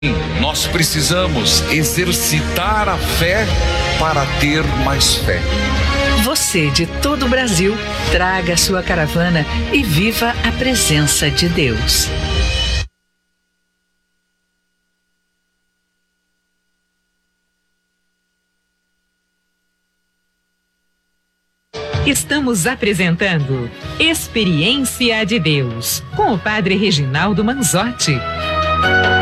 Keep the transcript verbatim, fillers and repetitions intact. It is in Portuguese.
Nós precisamos exercitar a fé para ter mais fé. Você de todo o Brasil, traga sua caravana e viva a presença de Deus. Estamos apresentando Experiência de Deus, com o Padre Reginaldo Manzotti.